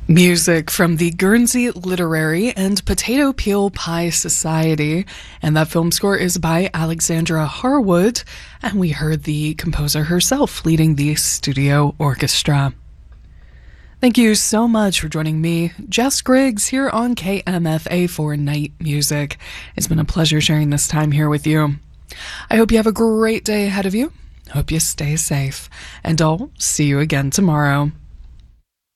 Music from the Guernsey Literary and Potato Peel Pie Society, and that film score is by Alexandra Harwood, and we heard the composer herself leading the studio orchestra. Thank you so much for joining me, Jess Griggs, here on KMFA for Night Music. It's been a pleasure sharing this time here with you. I hope you have a great day ahead of you. Hope you stay safe, and I'll see you again tomorrow.